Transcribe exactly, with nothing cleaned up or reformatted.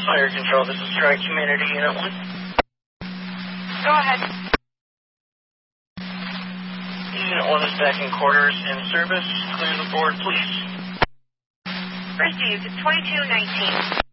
Fire Control, this is Tri Community Unit one. Go ahead. Unit one is back in quarters in service. Clear the board, please. Received, twenty-two nineteen.